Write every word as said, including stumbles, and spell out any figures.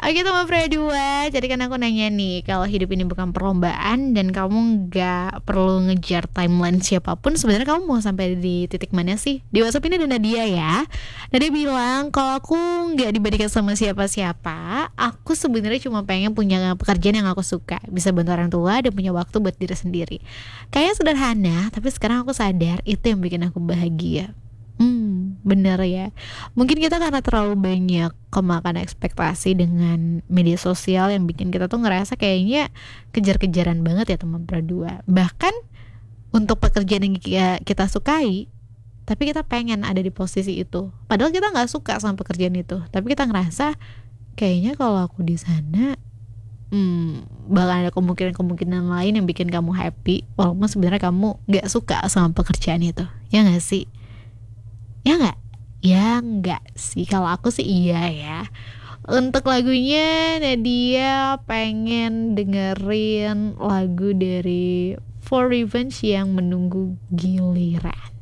Oke teman Pria dua, jadi kan aku nanya nih, kalau hidup ini bukan perlombaan dan kamu gak perlu ngejar timeline siapapun, sebenarnya kamu mau sampai di titik mana sih? Di WhatsApp ini ada Nadia ya. Nadia bilang kalau aku gak dibandingkan sama siapa-siapa, aku sebenarnya cuma pengen punya pekerjaan yang aku suka, bisa bantu orang tua dan punya waktu buat diri sendiri. Kayaknya sederhana, tapi sekarang aku sadar itu yang bikin aku bahagia. Hmm, bener ya. Mungkin kita karena terlalu banyak kemakan ekspektasi dengan media sosial yang bikin kita tuh ngerasa kayaknya kejar-kejaran banget ya teman berdua. Bahkan untuk pekerjaan yang ki- kita sukai, tapi kita pengen ada di posisi itu. Padahal kita nggak suka sama pekerjaan itu, tapi kita ngerasa kayaknya kalau aku di sana, hmm, bakal ada kemungkinan-kemungkinan lain yang bikin kamu happy, walaupun sebenarnya kamu nggak suka sama pekerjaan itu. Ya nggak sih? Ya nggak? Ya nggak sih. Kalau aku sih iya ya. Untuk lagunya Nadia pengen dengerin lagu dari For Revenge yang menunggu giliran.